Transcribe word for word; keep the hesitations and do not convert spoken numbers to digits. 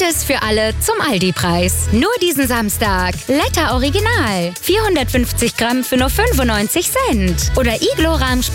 Gutes für alle zum Aldi-Preis. Nur diesen Samstag. Letter Original. vierhundertfünfzig Gramm für nur fünfundneunzig Cent. Oder Iglo Rahm